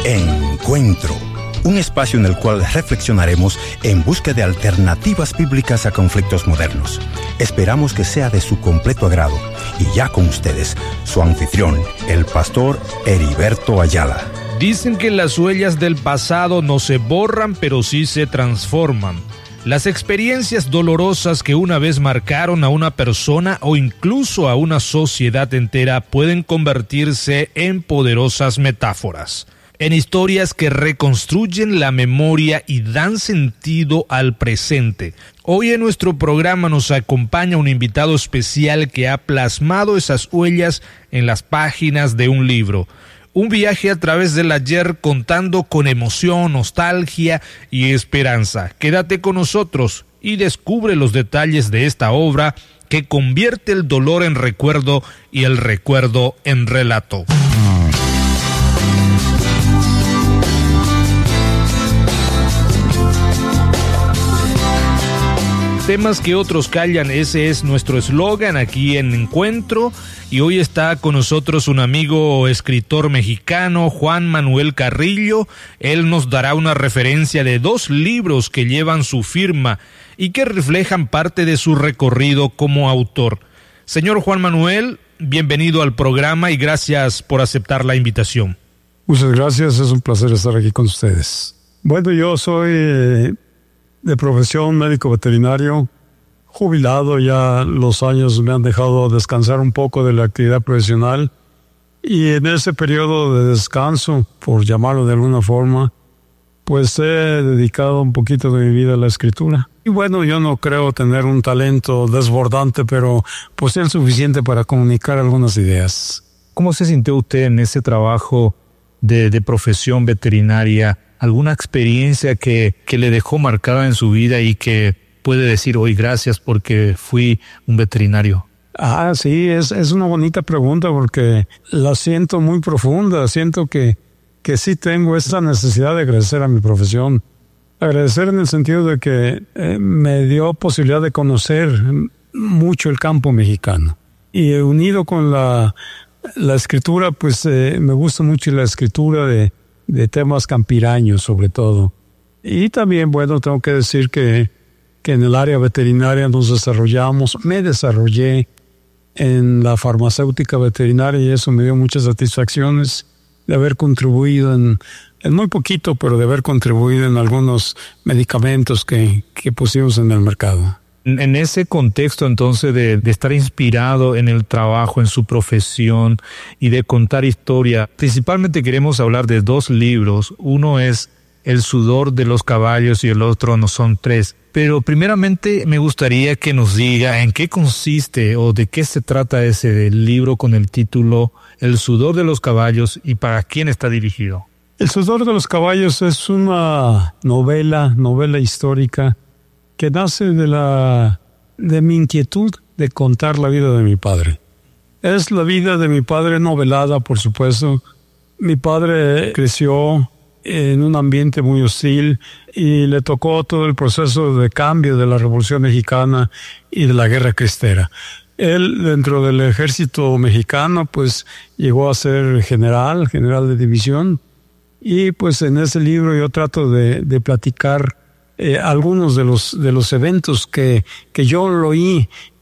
Encuentro, un espacio en el cual reflexionaremos en busca de alternativas bíblicas a conflictos modernos. Esperamos que sea de su completo agrado. Y ya con ustedes, su anfitrión, el pastor Heriberto Ayala. Dicen que las huellas del pasado no se borran, pero sí se transforman. Las experiencias dolorosas que una vez marcaron a una persona o incluso a una sociedad entera pueden convertirse en poderosas metáforas, en historias que reconstruyen la memoria y dan sentido al presente. Hoy en nuestro programa nos acompaña un invitado especial que ha plasmado esas huellas en las páginas de un libro. Un viaje a través del ayer contando con emoción, nostalgia y esperanza. Quédate con nosotros y descubre los detalles de esta obra que convierte el dolor en recuerdo y el recuerdo en relato. Temas que otros callan, ese es nuestro eslogan aquí en Encuentro, y hoy está con nosotros un amigo escritor mexicano, Juan Manuel Carrillo. Él nos dará una referencia de 2 libros que llevan su firma y que reflejan parte de su recorrido como autor. Señor Juan Manuel, bienvenido al programa y gracias por aceptar la invitación. Muchas gracias, es un placer estar aquí con ustedes. Bueno, yo soy de profesión médico veterinario, jubilado, ya los años me han dejado descansar un poco de la actividad profesional, y en ese periodo de descanso, por llamarlo de alguna forma, pues he dedicado un poquito de mi vida a la escritura. Y bueno, yo no creo tener un talento desbordante, pero pues es suficiente para comunicar algunas ideas. ¿Cómo se sintió usted en ese trabajo de profesión veterinaria? ¿Alguna experiencia que le dejó marcada en su vida y que puede decir hoy gracias porque fui un veterinario? Sí, es una bonita pregunta porque la siento muy profunda. Siento que sí tengo esa necesidad de agradecer a mi profesión. Agradecer en el sentido de que me dio posibilidad de conocer mucho el campo mexicano. Y unido con la escritura, pues me gusta mucho la escritura de temas campiraños sobre todo. Y también, bueno, tengo que decir que en el área veterinaria me desarrollé en la farmacéutica veterinaria, y eso me dio muchas satisfacciones de haber contribuido en muy poquito, pero de haber contribuido en algunos medicamentos que pusimos en el mercado. En ese contexto, entonces, de estar inspirado en el trabajo, en su profesión y de contar historia, principalmente queremos hablar de 2 libros. Uno es El sudor de los caballos y el otro no, son 3. Pero primeramente me gustaría que nos diga en qué consiste o de qué se trata ese libro con el título El sudor de los caballos y para quién está dirigido. El sudor de los caballos es una novela histórica que nace de mi inquietud de contar la vida de mi padre. Es la vida de mi padre novelada, por supuesto. Mi padre creció en un ambiente muy hostil y le tocó todo el proceso de cambio de la Revolución Mexicana y de la Guerra Cristera. Él, dentro del ejército mexicano, pues llegó a ser general de división, y pues en ese libro yo trato de platicar algunos de los eventos que yo lo oí